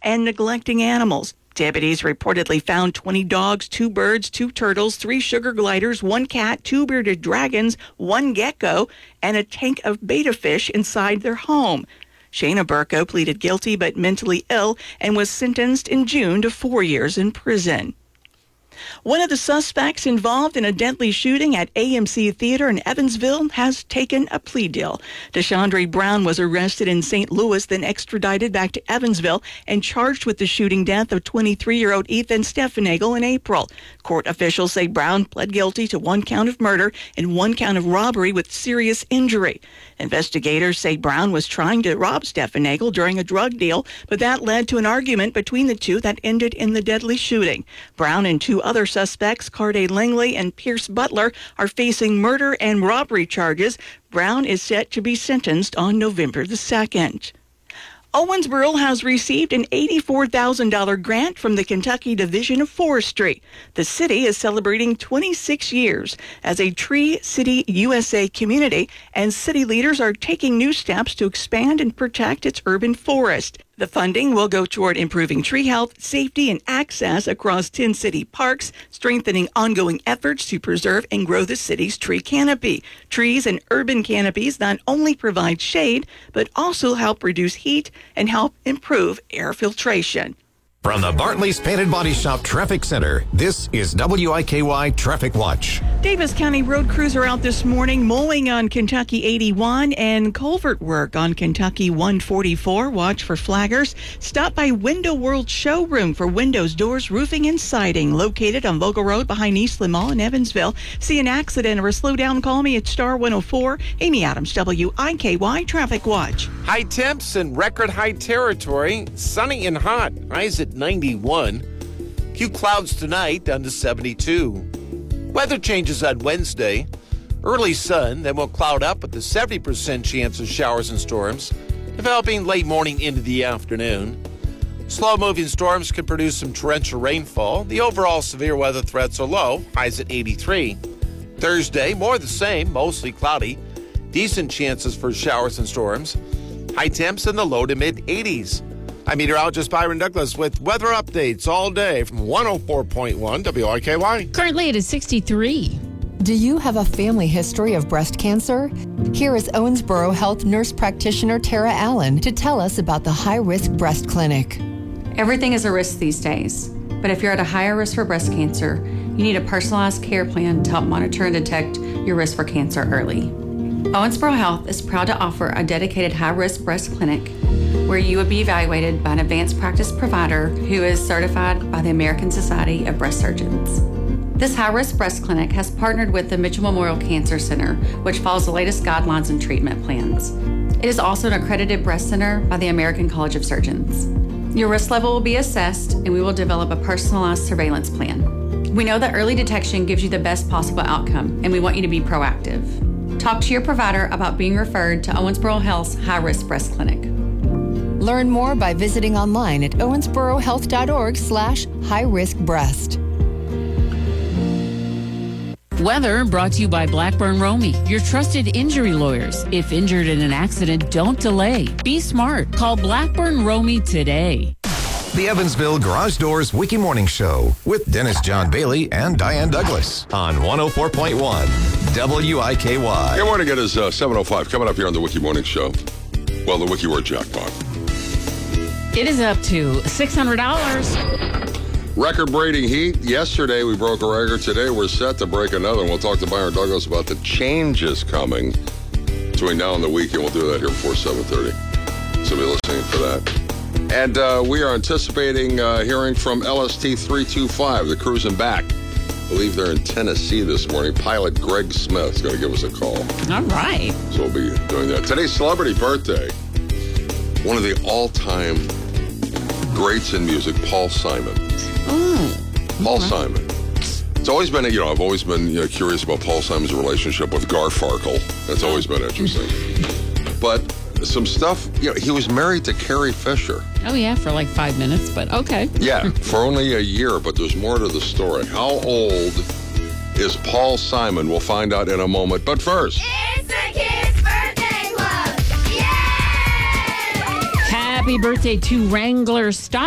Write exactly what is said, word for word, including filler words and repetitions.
and neglecting animals. Deputies reportedly found twenty dogs, two birds, two turtles, three sugar gliders, one cat, two bearded dragons, one gecko, and a tank of betta fish inside their home. Shayna Burko pleaded guilty but mentally ill and was sentenced in June to four years in prison. One of the suspects involved in a deadly shooting at A M C Theater in Evansville has taken a plea deal. Deshaundre Brown was arrested in Saint Louis, then extradited back to Evansville and charged with the shooting death of twenty-three-year-old Ethan Steffenagel in April. Court officials say Brown pled guilty to one count of murder and one count of robbery with serious injury. Investigators say Brown was trying to rob Steffenagel during a drug deal, but that led to an argument between the two that ended in the deadly shooting. Brown and two other suspects, Carday Langley and Pierce Butler, are facing murder and robbery charges. Brown is set to be sentenced on November the second. Owensboro has received an eighty-four thousand dollars grant from the Kentucky Division of Forestry. The city is celebrating twenty-six years as a Tree City U S A community, and city leaders are taking new steps to expand and protect its urban forest. The funding will go toward improving tree health, safety, and access across ten city parks, strengthening ongoing efforts to preserve and grow the city's tree canopy. Trees and urban canopies not only provide shade, but also help reduce heat and help improve air filtration. From the Bartley's Painted Body Shop Traffic Center, this is W I K Y Traffic Watch. Davis County road crews are out this morning mowing on Kentucky eighty-one and culvert work on Kentucky one forty-four. Watch for flaggers. Stop by Window World Showroom for windows, doors, roofing, and siding. Located on Vogel Road behind Eastland Mall in Evansville. See an accident or a slow down, call me at Star one oh four. Amy Adams, W I K Y Traffic Watch. High temps in record high territory. Sunny and hot. Highs at ninety-one. Few clouds tonight, down to seventy-two. Weather changes on Wednesday. Early sun, then we'll cloud up with a seventy percent chance of showers and storms, developing late morning into the afternoon. Slow-moving storms can produce some torrential rainfall. The overall severe weather threats are low, highs at eighty-three. Thursday, more the same, mostly cloudy. Decent chances for showers and storms. High temps in the low to mid-eighties. I'm meteorologist Byron Douglas with weather updates all day from one oh four point one W I K Y. Currently it is sixty-three. Do you have a family history of breast cancer? Here is Owensboro Health Nurse Practitioner Tara Allen to tell us about the High Risk Breast Clinic. Everything is a risk these days, but if you're at a higher risk for breast cancer, you need a personalized care plan to help monitor and detect your risk for cancer early. Owensboro Health is proud to offer a dedicated high-risk breast clinic where you would be evaluated by an advanced practice provider who is certified by the American Society of Breast Surgeons. This high-risk breast clinic has partnered with the Mitchell Memorial Cancer Center, which follows the latest guidelines and treatment plans. It is also an accredited breast center by the American College of Surgeons. Your risk level will be assessed, and we will develop a personalized surveillance plan. We know that early detection gives you the best possible outcome, and we want you to be proactive. Talk to your provider about being referred to Owensboro Health's high-risk breast clinic. Learn more by visiting online at owensborohealth.org slash high-risk-breast. Weather brought to you by Blackburn Romy, your trusted injury lawyers. If injured in an accident, don't delay. Be smart. Call Blackburn Romy today. The Evansville Garage Doors Wiki Morning Show with Dennis John Bailey and Diane Douglas on one oh four point one W I K Y. Good morning. It is uh, seven oh five. Coming up here on the Wiki Morning Show. Well, the Wiki Word Jackpot. It is up to six hundred dollars. Record-breaking heat. Yesterday we broke a record. Today we're set to break another. And we'll talk to Byron Douglas about the changes coming between now and the weekend. We'll do that here before seven thirty. So be listening for that. And uh, we are anticipating uh, hearing from L S T three two five, the cruising back. I believe they're in Tennessee this morning. Pilot Greg Smith is going to give us a call. All right. So we'll be doing that. Today's celebrity birthday. One of the all-time greats in music, Paul Simon. Oh. Paul right. Simon. It's always been, you know, I've always been you know, curious about Paul Simon's relationship with Garfunkel. That's always been interesting. But some stuff, you know, he was married to Carrie Fisher. Oh, yeah, for like five minutes, but okay. Yeah, for only a year, but there's more to the story. How old is Paul Simon? We'll find out in a moment. But first... It's the Kids Birthday Club! Yay! Happy birthday to Wrangler Stock.